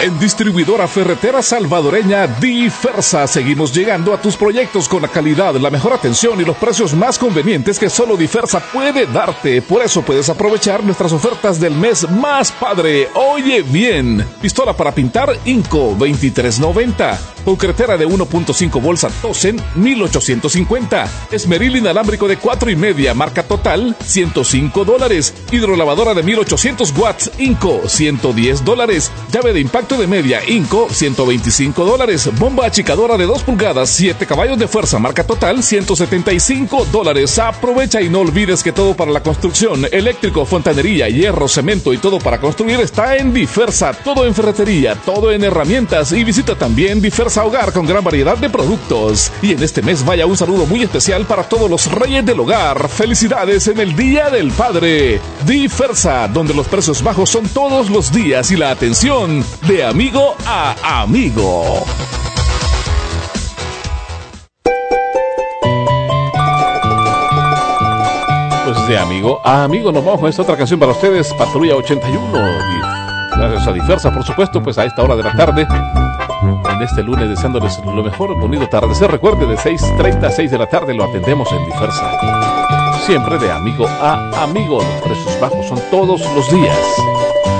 En Distribuidora Ferretera Salvadoreña Difersa seguimos llegando a tus proyectos con la calidad, la mejor atención y los precios más convenientes que solo Difersa puede darte. Por eso puedes aprovechar nuestras ofertas del mes más padre. Oye bien, pistola para pintar Inco $23.90, concretera de 1.5 bolsa Tosen $1,850, esmeril inalámbrico de 4.5 marca Total $105, hidrolavadora de 1.800 watts Inco $110, llave de impacto de media Inco $125, bomba achicadora de 2 pulgadas 7 caballos de fuerza marca Total $175. Aprovecha y no olvides que todo para la construcción, eléctrico, fontanería, hierro, cemento y todo para construir está en Difersa. Todo en ferretería, todo en herramientas, y visita también Difersa Hogar con gran variedad de productos. Y en este mes vaya un saludo muy especial para todos los reyes del hogar. Felicidades en el Día del Padre. Difersa, donde los precios bajos son todos los días y la atención de amigo a amigo. Pues de amigo a amigo nos vamos con esta otra canción para ustedes, Patrulla 81. Gracias a Difersa, por supuesto, pues a esta hora de la tarde, en este lunes, deseándoles lo mejor, bonito atardecer. Recuerde, de 6:30 a 6 de la tarde lo atendemos en Difersa. Siempre de amigo a amigo, los precios bajos son todos los días.